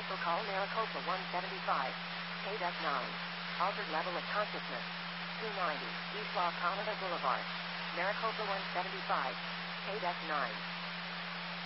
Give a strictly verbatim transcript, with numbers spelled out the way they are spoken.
Special call Maricopa one seventy-five. K D E F nine. Altered level of consciousness. two ninety. East La Canada Boulevard. Maricopa one seventy-five. K D E F nine.